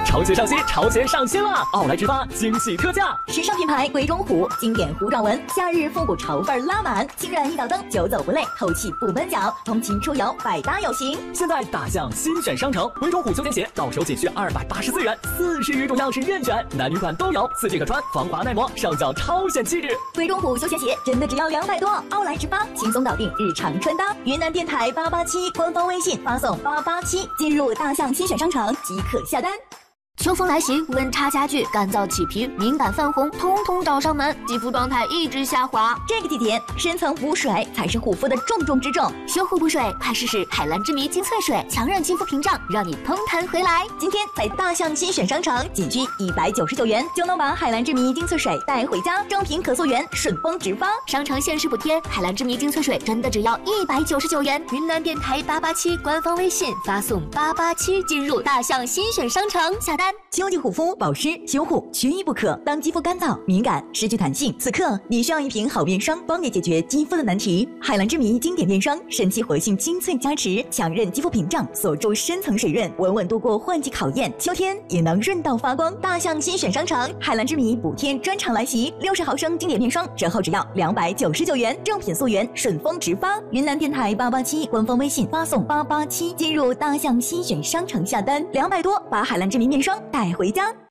潮鞋上新，潮鞋上新啦！奥莱直发惊喜特价， 时尚品牌鬼冢虎，经典糊状纹，夏日复古潮范拉满，轻软一脚蹬，久走不累，透气不闷脚，通勤出游百搭有型。 现在大象新选商城，鬼冢虎休闲鞋到手仅需284元，40余种样式任选，男女款都有，4季可穿，防滑耐磨，上脚超显气质。 鬼冢虎休闲鞋真的只要200多，奥莱直发轻松搞定日常穿搭。云南电台887官方微信发送887，进入大象新选商城即可下单。 秋风来袭，温差加剧，干燥起皮，敏感泛红，通通找上门，肌肤状态一直下滑。 这个季节，深层补水才是护肤的重中之重。 修护补水，快试试海蓝之谜精粹水，强韧肌肤屏障，让你嘭弹回来。 今天在大象新选商城，仅需199元就能把海蓝之谜精粹水带回家，正品可溯源，顺丰直发。 商城限时补贴，海蓝之谜精粹水真的只要199元。云南电台887官方微信发送887，进入大象新选商城下单。 秋季护肤保湿修护缺一不可。当肌肤干燥、敏感、失去弹性，此刻你需要一瓶好面霜，帮你解决肌肤的难题。海蓝之谜经典面霜，神奇活性精粹加持，强韧肌肤屏障，锁住深层水润，稳稳度过换季考验。秋天也能润到发光。大象新选商城，海蓝之谜补贴专场来袭，60毫升经典面霜折后只要299元，正品溯源，顺丰直发。云南电台887官方微信发送887，进入大象新选商城下单，200多把海蓝之谜面霜带回家。